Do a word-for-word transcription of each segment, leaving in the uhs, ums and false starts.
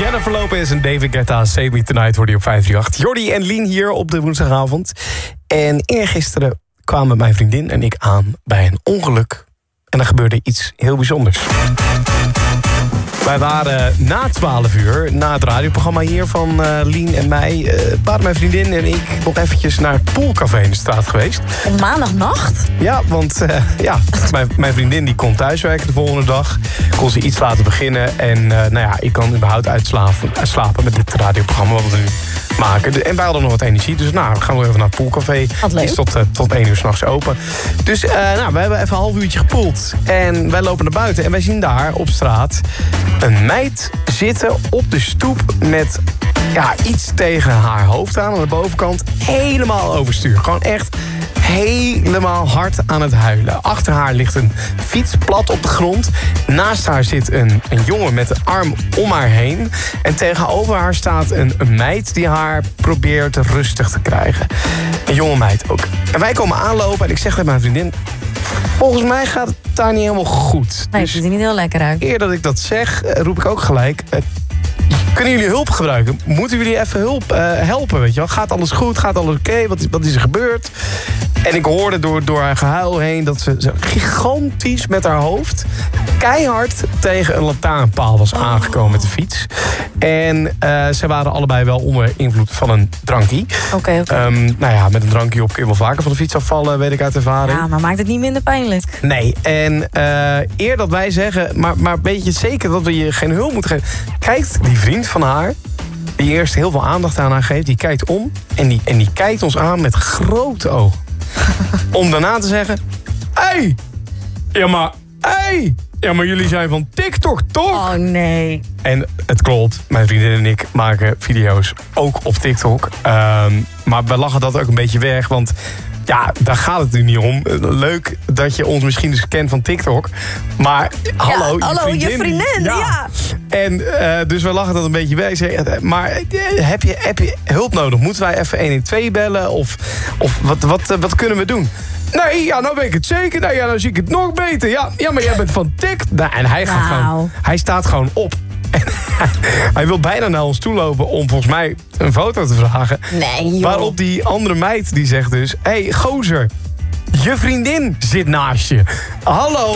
Jennifer Lopez en David Guetta, Save Me Tonight, hoorde je op vijf drie acht. Jordi en Lien hier op de woensdagavond. En eergisteren kwamen mijn vriendin en ik aan bij een ongeluk. En er gebeurde iets heel bijzonders. Wij waren na twaalf uur, na het radioprogramma hier van uh, Lien en mij... Uh, waren mijn vriendin en ik nog eventjes naar het poolcafé in de straat geweest. Op maandagnacht? Ja, want uh, ja, mijn, mijn vriendin die kon thuiswerken de volgende dag. Kon ze iets laten beginnen. En uh, nou ja, ik kan überhaupt uitslapen, uitslapen met dit radioprogramma wat we nu maken. En wij hadden nog wat energie, dus nou, we gaan nog even naar het poolcafé. Wat leuk. Die is tot, uh, tot één uur 's nachts open. Dus uh, nou, we hebben even een half uurtje gepoeld. En wij lopen naar buiten en wij zien daar op straat een meid zitten op de stoep met ja, iets tegen haar hoofd aan. Aan de bovenkant helemaal overstuur. Gewoon echt helemaal hard aan het huilen. Achter haar ligt een fiets plat op de grond. Naast haar zit een, een jongen met een arm om haar heen. En tegenover haar staat een, een meid die haar probeert rustig te krijgen. Een jonge meid ook. En wij komen aanlopen en ik zeg tegen mijn vriendin, volgens mij gaat het daar niet helemaal goed. Nee, dus het ziet er niet heel lekker uit. eer dat ik dat zeg, roep ik ook gelijk, Uh, kunnen jullie hulp gebruiken? Moeten jullie even hulp uh, helpen? Weet je wel? Gaat alles goed? Gaat alles oké? Okay? Wat, is, wat is er gebeurd? En ik hoorde door, door haar gehuil heen dat ze, ze gigantisch met haar hoofd keihard tegen een lantaarnpaal was aangekomen met de fiets. En uh, ze waren allebei wel onder invloed van een drankie. Oké, okay, oké. Okay. Um, nou ja, met een drankje op kun je wel vaker van de fiets afvallen, weet ik uit ervaring. Ja, maar maakt het niet minder pijnlijk? Nee, en uh, eer dat wij zeggen, maar, maar weet je zeker dat we je geen hulp moeten geven? Kijkt die vriend van haar, die eerst heel veel aandacht aan haar geeft, die kijkt om en die, en die kijkt ons aan met grote ogen. Om daarna te zeggen, hé, hey, ja maar, hé, hey, ja maar jullie zijn van TikTok, toch? Oh nee. En het klopt, mijn vriendin en ik maken video's ook op TikTok. Um, maar we lachen dat ook een beetje weg, want ja, daar gaat het nu niet om. Leuk dat je ons misschien dus kent van TikTok. Maar hallo, ja, je hallo, vriendin. je vriendin, ja. ja. En uh, dus we lachen dat een beetje weg. Maar heb je, heb je hulp nodig? Moeten wij even een een twee bellen? Of, of wat, wat, wat kunnen we doen? Nee, ja, nou weet ik het zeker. Nou ja, dan zie ik het nog beter. Ja, ja maar jij bent van TikTok. Nou, en hij, gaat nou. gewoon, hij staat gewoon op. En hij wil bijna naar ons toe lopen om volgens mij een foto te vragen. Nee, joh. Waarop die andere meid die zegt dus, hé, hey, gozer, je vriendin zit naast je. Hallo.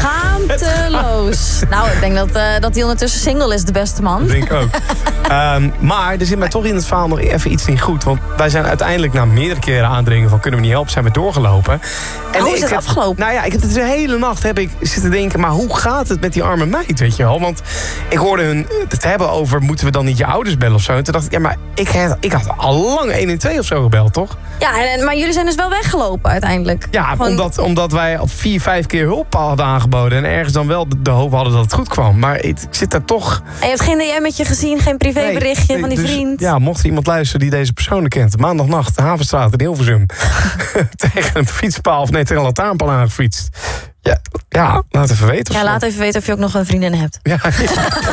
Schaamteloos. Nou, ik denk dat, uh, dat hij ondertussen single is, de beste man. Dat denk ik ook. um, maar er zit mij toch in het verhaal nog even iets niet goed. Want wij zijn uiteindelijk na meerdere keren aandringen van kunnen we niet helpen, zijn we doorgelopen. En hoe is het heb, afgelopen? Nou ja, ik heb het de hele nacht heb ik zitten denken, maar hoe gaat het met die arme meid, weet je wel? Want ik hoorde hun het hebben over, moeten we dan niet je ouders bellen of zo? En toen dacht ik, ja, maar ik had, ik had al lang een en twee of zo gebeld, toch? Ja, en, maar jullie zijn dus wel weggelopen uiteindelijk. Ja, Gewoon omdat, omdat wij al vier, vijf keer hulp hadden aangeboden. En ergens dan wel de, de hoop hadden dat het goed kwam. Maar ik, ik zit daar toch. En je hebt geen D M'tje gezien, geen privéberichtje nee, van die dus, vriend? Ja, mocht er iemand luisteren die deze persoon kent. Maandagnacht, de Havenstraat in Hilversum. tegen een fietspaal, of nee, tegen een lantaarnpaal aangefietst. Ja, ja, laat even weten. Ja, laat even weten of je ook nog een vriendin hebt. Ja, ja.